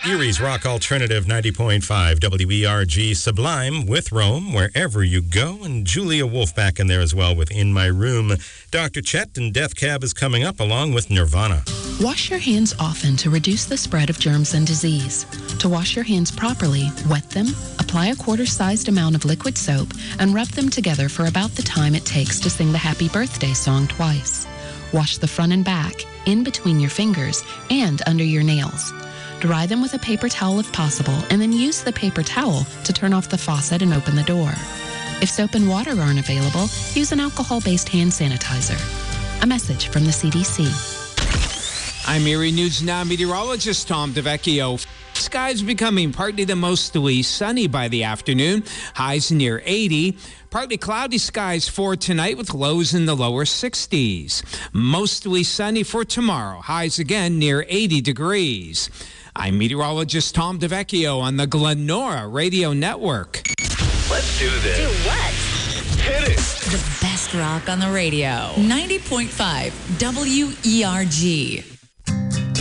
Erie's Rock Alternative 90.5 WERG Sublime with Rome, wherever you go. And Julia Wolf back in there as well with In My Room. Dr. Chet and Death Cab is coming up along with Nirvana. Wash your hands often to reduce the spread of germs and disease. To wash your hands properly, wet them, apply a quarter-sized amount of liquid soap, and rub them together for about the time it takes to sing the Happy Birthday song twice. Wash the front and back, in between your fingers, and under your nails. Dry them with a paper towel if possible, and then use the paper towel to turn off the faucet and open the door. If soap and water aren't available, use an alcohol-based hand sanitizer. A message from the CDC. I'm Erie News Now meteorologist Tom DeVecchio. Skies becoming partly to mostly sunny by the afternoon. Highs near 80. Partly cloudy skies for tonight with lows in the lower 60s. Mostly sunny for tomorrow. Highs again near 80 degrees. I'm meteorologist Tom DeVecchio on the Glenora Radio Network. Let's do this. Do what? Hit it. The best rock on the radio. 90.5 WERG.